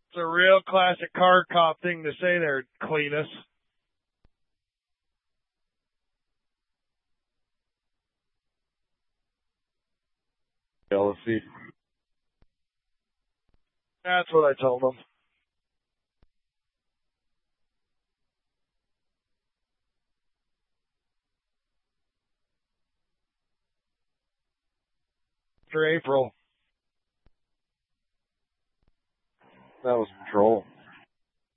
It's a real classic car cop thing to say there, Cletus. Jealousy. That's what I told him. After April. That was patrol.